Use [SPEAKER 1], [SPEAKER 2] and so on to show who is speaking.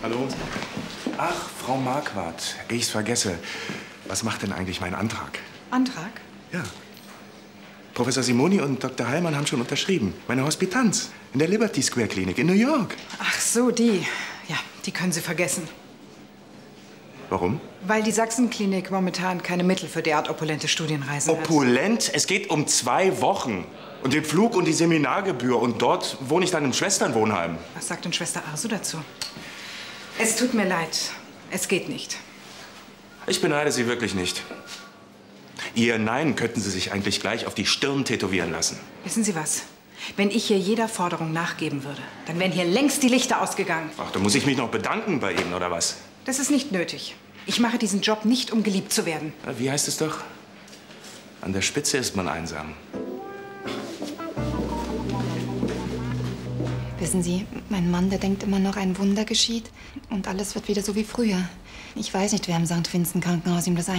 [SPEAKER 1] Hallo? Ach, Frau Marquardt, ich's vergesse. Was macht denn eigentlich mein Antrag?
[SPEAKER 2] Antrag?
[SPEAKER 1] Ja. Professor Simoni und Dr. Heilmann haben schon unterschrieben. Meine Hospitanz in der Liberty Square Klinik in New York.
[SPEAKER 2] Ach so, die. Ja, die können Sie vergessen.
[SPEAKER 1] Warum?
[SPEAKER 2] Weil die Sachsenklinik momentan keine Mittel für derart opulente Studienreisen hat.
[SPEAKER 1] Opulent? Es geht um 2 Wochen. Und den Flug und die Seminargebühr. Und dort wohne ich dann im Schwesternwohnheim.
[SPEAKER 2] Was sagt denn Schwester Arsu dazu? Es tut mir leid. Es geht nicht.
[SPEAKER 1] Ich beneide Sie wirklich nicht. Ihr Nein könnten Sie sich eigentlich gleich auf die Stirn tätowieren lassen.
[SPEAKER 2] Wissen Sie was? Wenn ich hier jeder Forderung nachgeben würde, dann wären hier längst die Lichter ausgegangen.
[SPEAKER 1] Ach, da muss ich mich noch bedanken bei Ihnen, oder was?
[SPEAKER 2] Das ist nicht nötig. Ich mache diesen Job nicht, um geliebt zu werden.
[SPEAKER 1] Na, wie heißt es doch? An der Spitze ist man einsam.
[SPEAKER 3] Wissen Sie, mein Mann, der denkt immer noch, ein Wunder geschieht und alles wird wieder so wie früher. Ich weiß nicht, wer im St. Vincent Krankenhaus ihm das